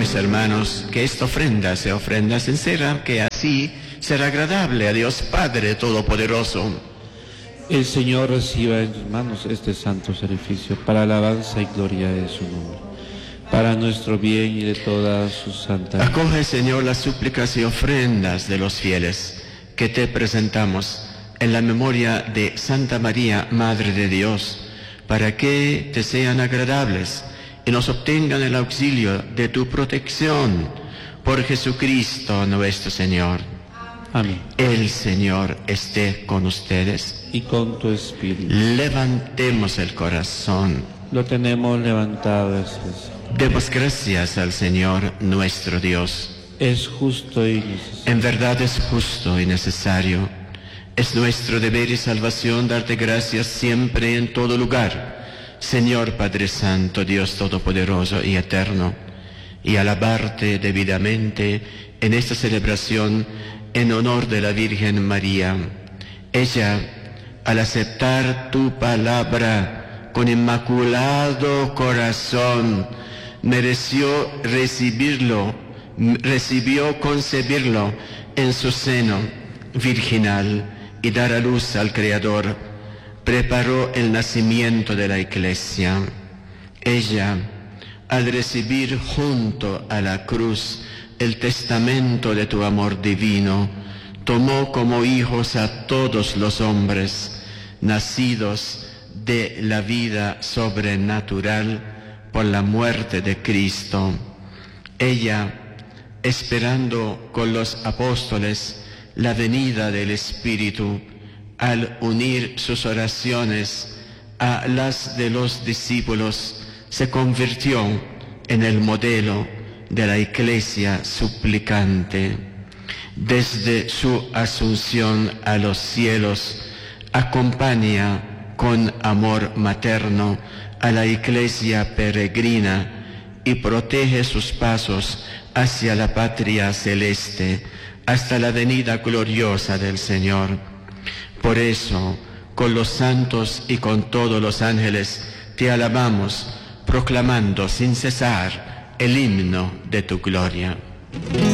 mis hermanos, que esta ofrenda sea ofrenda sincera, que así será agradable a Dios Padre Todopoderoso. El Señor reciba en sus manos este santo sacrificio para alabanza y gloria de su nombre, para nuestro bien y de toda su santa. Acoge, Señor, las súplicas y ofrendas de los fieles que te presentamos en la memoria de Santa María, Madre de Dios, para que te sean agradables y nos obtengan el auxilio de tu protección por Jesucristo nuestro Señor. Amén. El Señor esté con ustedes. Y con tu espíritu. Levantemos el corazón. Lo tenemos levantado hacia el Señor. Demos gracias al Señor nuestro Dios. Es justo y necesario. En verdad es justo y necesario. Es nuestro deber y salvación darte gracias siempre y en todo lugar, Señor Padre Santo, Dios Todopoderoso y Eterno, y alabarte debidamente en esta celebración en honor de la Virgen María. Ella, al aceptar tu palabra con inmaculado corazón, recibió concebirlo en su seno virginal y dar a luz al Creador. Preparó el nacimiento de la Iglesia. Ella, al recibir junto a la cruz el testamento de tu amor divino, tomó como hijos a todos los hombres nacidos de la vida sobrenatural por la muerte de Cristo. Ella, esperando con los apóstoles la venida del Espíritu, al unir sus oraciones a las de los discípulos, se convirtió en el modelo de la Iglesia suplicante. Desde su asunción a los cielos, acompaña con amor materno a la Iglesia peregrina y protege sus pasos hacia la patria celeste, hasta la venida gloriosa del Señor. Por eso, con los santos y con todos los ángeles, te alabamos, proclamando sin cesar el himno de tu gloria.